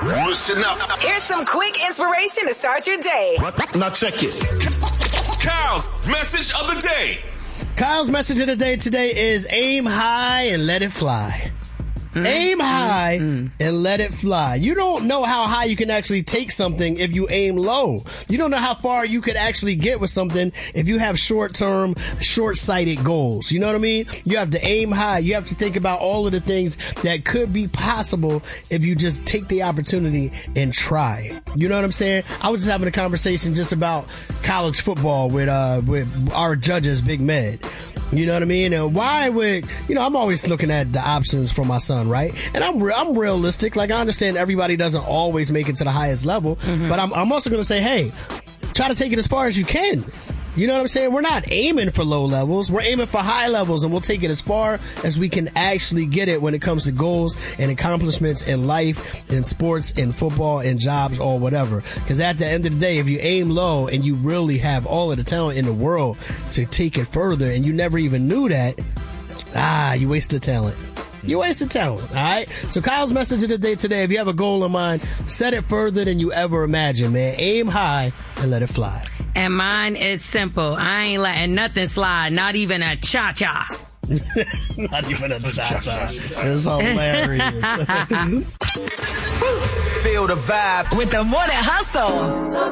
Listen up. Here's some quick inspiration to start your day. Now check it. Kyle's message of the day. Kyle's message of the day today is aim high and let it fly. Aim high and let it fly. You don't know how high you can actually take something if you aim low. You don't know how far you could actually get with something if you have short-term, short-sighted goals. You know what I mean? You have to aim high. You have to think about all of the things that could be possible if you just take the opportunity and try. You know what I'm saying? I was just having a conversation just about college football with our judges, Big Med. You know what I mean? And why would, I'm always looking at the options for my son, right? And I'm realistic. Like, I understand everybody doesn't always make it to the highest level, but I'm also going to say, hey, try to take it as far as you can. You know what I'm saying? We're not aiming for low levels. We're aiming for high levels, and we'll take it as far as we can actually get it when it comes to goals and accomplishments in life, in sports, in football, in jobs, or whatever. Because at the end of the day, if you aim low and you really have all of the talent in the world to take it further and you never even knew that, you wasted talent. You wasted talent, all right? So Kyle's message of the day today, if you have a goal in mind, set it further than you ever imagined, man. Aim high and let it fly. And mine is simple. I ain't letting nothing slide, not even a cha-cha. Not even a cha-cha. It's hilarious. Feel the vibe With the Morning Hustle.